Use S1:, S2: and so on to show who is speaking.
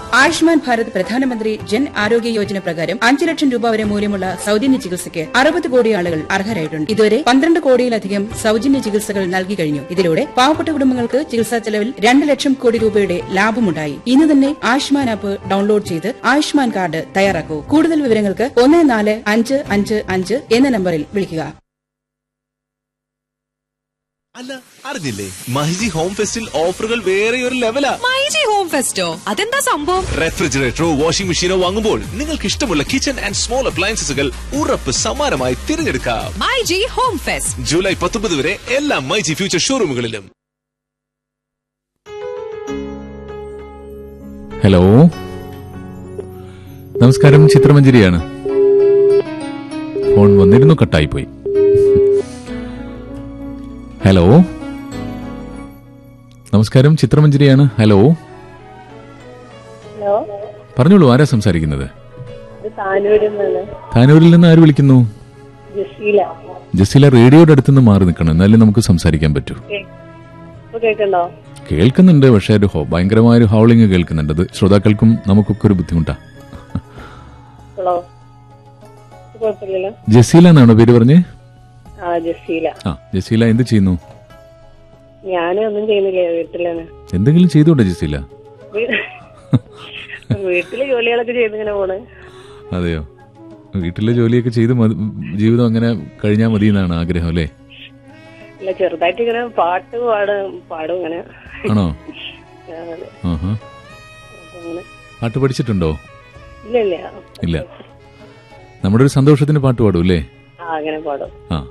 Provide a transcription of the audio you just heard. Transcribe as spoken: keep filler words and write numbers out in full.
S1: ആയുഷ്മാൻ ഭാരത് പ്രധാനമന്ത്രി ജൻ ആരോഗ്യ യോജന പ്രകാരം അഞ്ച് ലക്ഷം രൂപ വരെ മൂല്യമുള്ള സൌജന്യ ചികിത്സയ്ക്ക് അറുപത് കോടി ആളുകൾ അർഹരായിട്ടുണ്ട്. ഇതുവരെ പന്ത്രണ്ട് കോടിയിലധികം സൌജന്യ ചികിത്സകൾ നൽകി കഴിഞ്ഞു. ഇതിലൂടെ പാവപ്പെട്ട കുടുംബങ്ങൾക്ക് ചികിത്സാ ചെലവിൽ രണ്ട് ലക്ഷം കോടി രൂപയുടെ ലാഭമുണ്ടായി. ഇന്ന് തന്നെ ആയുഷ്മാൻ ആപ്പ് ഡൌൺലോഡ് ചെയ്ത് ആയുഷ്മാൻ കാർഡ് തയ്യാറാക്കൂ. കൂടുതൽ വിവരങ്ങൾക്ക് ഒന്ന് നാല് അഞ്ച് അഞ്ച് അഞ്ച് എന്ന നമ്പറിൽ വിളിക്കുക.
S2: അല്ല, അറിഞ്ഞില്ലേ മൈജി ഹോം ഫെസ്റ്റിൽ ഓഫറുകൾ വേറെ ഒരു ലെവലാ.
S3: മൈജി ഹോം ഫെസ്റ്റോ? അതെന്താ സംഭവം?
S2: റെഫ്രിജറേറ്ററോ വാഷിംഗ് മെഷീനോ വാങ്ങുമ്പോൾ നിങ്ങൾക്ക് ഇഷ്ടമുള്ള കിച്ചൺ ആൻഡ് സ്മോൾ അപ്ലയൻസസുകൾ ഉറപ്പ് സമ്മാനമായി തിരഞ്ഞെടുക്കാം.
S3: മൈജി ഹോം ഫെസ്റ്റ്
S2: ജൂലൈ പത്തൊമ്പത് വരെ എല്ലാ മൈജി ഫ്യൂച്ചർ ഷോറൂമുകളിലും.
S4: ഹലോ, നമസ്കാരം. ചിത്രമഞ്ജരിയാണ്. ഫോൺ വന്നിരുന്നു, കട്ടായിപ്പോയി. ഹലോ, നമസ്കാരം. ചിത്രമഞ്ജരിയാണ്. ഹലോ,
S5: ഹലോ,
S4: പറഞ്ഞോളൂ. ആരാ സംസാരിക്കുന്നത്?
S5: താനൂരിൽ
S4: താനൂരിൽ നിന്ന് ആര് വിളിക്കുന്നു?
S5: ജസീല.
S4: ജസീല, റേഡിയോയുടെ അടുത്തുനിന്ന് മാറി നിൽക്കണം, എന്നാലേ നമുക്ക് സംസാരിക്കാൻ പറ്റൂ.
S5: കേൾക്കണ്ടോ?
S4: കേൾക്കുന്നുണ്ട്, പക്ഷേ ഒരു ഭയങ്കരമായൊരു ഹൗളിംഗ് കേൾക്കുന്നുണ്ട്. അത് ശ്രോതാക്കൾക്കും നമുക്കൊക്കെ ഒരു ബുദ്ധിമുട്ടാ. ജസീല എന്നാണോ പേര് പറഞ്ഞേ?
S5: ആ, ജസീല.
S4: ആ, ജസീല എന്ത് ചെയ്യുന്നു?
S5: ഞാനൊന്നും ചെയ്യുന്നില്ല, വീട്ടിലാണ്.
S4: എന്തെങ്കിലും ചെയ്തോട്ടെ ജസീല?
S5: വീട്ടിലെ ജോലികളൊക്കെ ചെയ്തിങ്ങനെ പോണ്.
S4: അതെയോ? വീട്ടിലെ ജോലിയൊക്കെ ചെയ്ത് ജീവിതം അങ്ങനെ കഴിഞ്ഞാൽ മതി എന്നാണ് ആഗ്രഹം അല്ലേ?
S5: ഇല്ല, ചെറുതായിട്ട് ഇങ്ങനെ പാട്ട് പാടും പാടും ഇങ്ങനെ.
S4: ആണോ? ആഹാ. പാട്ട് പഠിച്ചിട്ടുണ്ടോ?
S5: ഇല്ല ഇല്ല
S4: ഇല്ല. നമ്മുടെ ഒരു സന്തോഷത്തിന് പാട്ട് പാടും അല്ലേ?
S5: അങ്ങനെ പാടും.
S4: ആ,